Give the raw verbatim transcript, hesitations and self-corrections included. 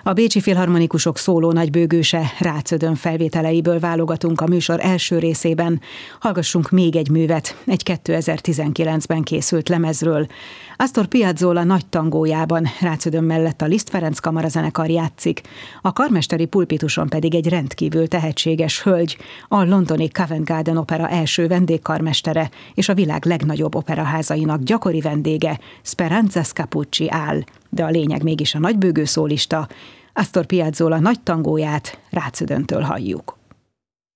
A bécsi filharmonikusok szóló nagybőgőse Rácz Ödön felvételeiből válogatunk a műsor első részében. Hallgassunk még egy művet, egy kétezer-tizenkilencben készült lemezről. Astor Piazzolla nagy tangójában Rácz Ödön mellett a Liszt Ferenc kamarazenekar játszik, a karmesteri pulpituson pedig egy rendkívül tehetséges hölgy, a londoni Covent Garden Opera első vendégkarmestere és a világ legnagyobb operaházainak gyakori vendége, Speranza Scapucci áll. De a lényeg mégis a nagybőgő szólista, Astor Piazzolla nagy tangóját Rácz Ödöntől halljuk.